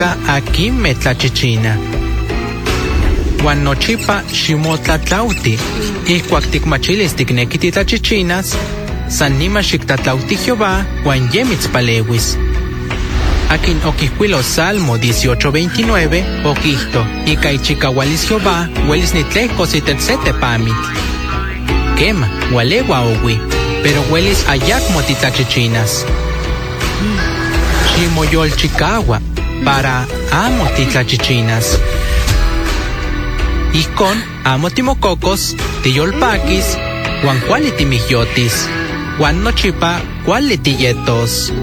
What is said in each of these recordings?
aquí me tlachichina. Juan nochipa ximotlatlauti, ihkuak tikmachilis tikneki titlachichinas, san nima xiktatlauti Jehová, Juan yemitzpalewis. Akin okihkuilo Salmo 18:29, okihto, ika ichikahualis Jehová, huelis nitlejkos itetzete pamitl. Kema, walewa owi, pero huelis ayakmo titlachichinas. Ximoyolchikawa, para amo titlachichinas. Ijkon amo timokokos, tiyolpakis, Juan kuali timihyotis, Juan nochipa kuali tiyetos.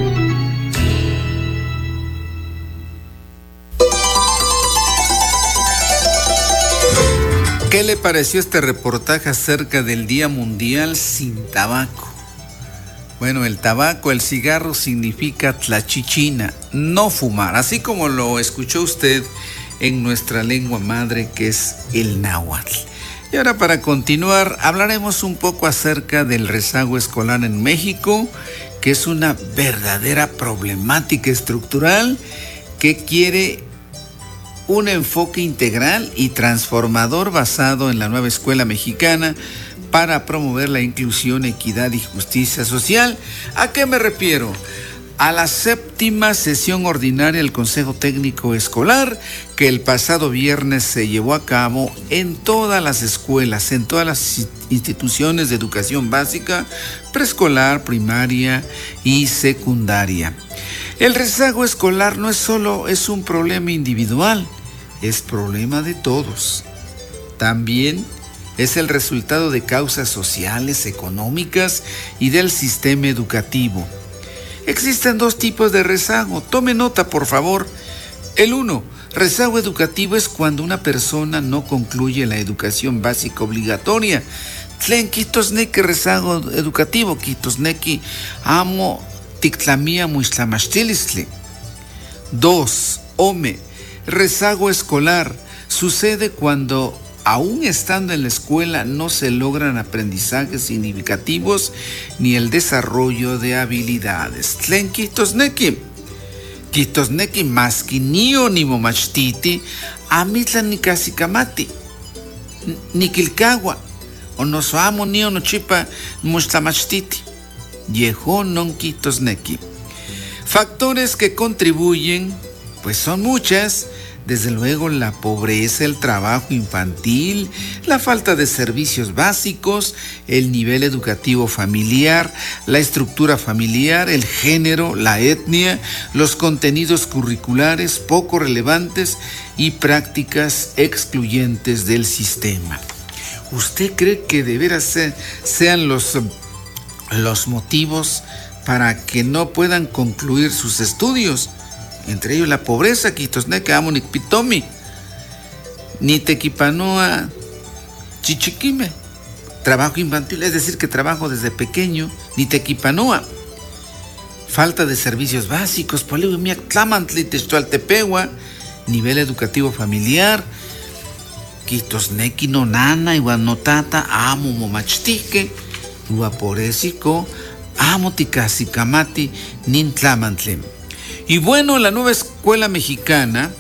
¿Qué le pareció este reportaje acerca del Día Mundial sin Tabaco? Bueno, el tabaco, el cigarro significa tlachichina, no fumar, así como lo escuchó usted en nuestra lengua madre, que es el náhuatl. Y ahora, para continuar, hablaremos un poco acerca del rezago escolar en México, que es una verdadera problemática estructural que quiere un enfoque integral y transformador basado en la nueva escuela mexicana para promover la inclusión, equidad y justicia social. ¿A qué me refiero? A la 7ª sesión ordinaria del Consejo Técnico Escolar, que el pasado viernes se llevó a cabo en todas las escuelas, en todas las instituciones de educación básica, preescolar, primaria y secundaria. El rezago escolar no es solo un problema individual, es problema de todos. También es el resultado de causas sociales, económicas y del sistema educativo. Existen 2 tipos de rezago. Tome nota, por favor. El 1, rezago educativo, es cuando una persona no concluye la educación básica obligatoria. Tlen kitosneki rezago educativo, kitosneki amo tiktlamia muixtlamachtilistli. 2, rezago escolar. Sucede cuando, aún estando en la escuela, no se logran aprendizajes significativos ni el desarrollo de habilidades. Tlen kitosneki maski nio ni momachtiti, amitlan ni kasikamati, ni kilkawa, o noso amo nio nochipa mochtamachtiti. Yeho non kitosneki. Factores que contribuyen, pues son muchas. Desde luego, la pobreza, el trabajo infantil, la falta de servicios básicos, el nivel educativo familiar, la estructura familiar, el género, la etnia, los contenidos curriculares poco relevantes y prácticas excluyentes del sistema. ¿Usted cree que de veras sean los motivos para que no puedan concluir sus estudios? Entre ellos la pobreza, kitosneki amo nikpitomi, ni tequipanoa chichiquime, trabajo infantil, es decir, que trabajo desde pequeño, ni tequipanoa, falta de servicios básicos, nivel educativo familiar, kitosneki no nana, igual no tata, amo momachtique, igual poresico, amo tikasikamati, nin tlamantle. Y bueno, la nueva escuela mexicana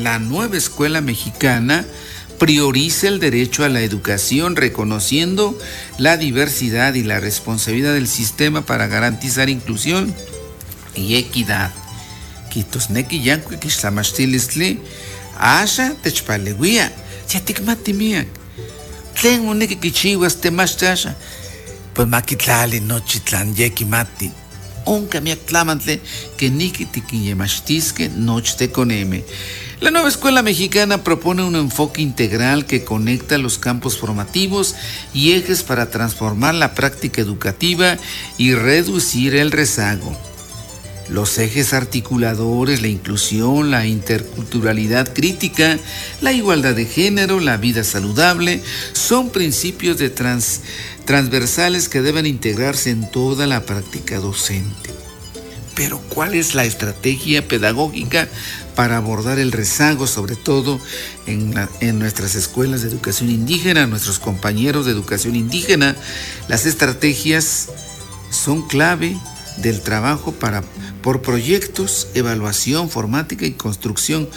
prioriza el derecho a la educación, reconociendo la diversidad y la responsabilidad del sistema para garantizar inclusión y equidad. Kitosneki yanku kixtlamachtilistli, asha techpalewia, yatikmatimiak. Tlen moneki kichiwas temachtasha, pues makitlali nochitlan yekimati. Onka miak tlamantle que niki tiquiyemachtisque nochte coneme. La nueva escuela mexicana propone un enfoque integral que conecta los campos formativos y ejes para transformar la práctica educativa y reducir el rezago. Los ejes articuladores, la inclusión, la interculturalidad crítica, la igualdad de género, la vida saludable, son principios de transversales que deben integrarse en toda la práctica docente. Pero ¿cuál es la estrategia pedagógica para abordar el rezago, sobre todo en nuestras escuelas de educación indígena, nuestros compañeros de educación indígena? Las estrategias son clave del trabajo por proyectos, evaluación formática y construcción